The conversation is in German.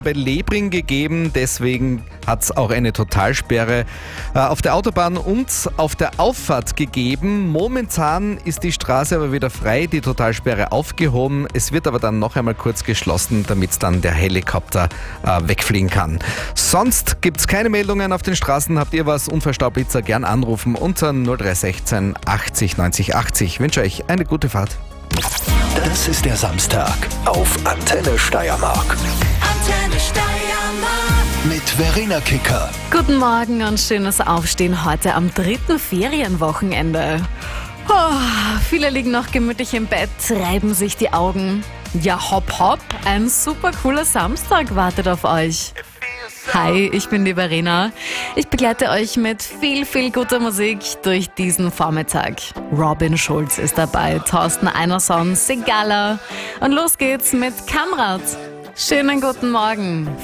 Bei Lebring gegeben, deswegen hat es auch eine Totalsperre auf der Autobahn und auf der Auffahrt gegeben. Momentan ist die Straße aber wieder frei, die Totalsperre aufgehoben. Es wird aber dann noch einmal kurz geschlossen, damit dann der Helikopter wegfliegen kann. Sonst gibt es keine Meldungen auf den Straßen. Habt ihr was? Unverstaublitzer, gern anrufen unter 0316 80 90 80. Ich wünsche euch eine gute Fahrt. Das ist der Samstag auf Antenne Steiermark. Antenne Steiermark. Mit Verena Kicker. Guten Morgen und schönes Aufstehen heute am 3. Ferienwochenende. Viele liegen noch gemütlich im Bett, reiben sich die Augen. Ja, hopp hopp, ein super cooler Samstag wartet auf euch. Hi, ich bin die Verena. Ich begleite euch mit viel guter Musik durch diesen Vormittag. Robin Schulz ist dabei, Thorsten Einerson, Sigala. Und los geht's mit Kamrat. Schönen guten Morgen.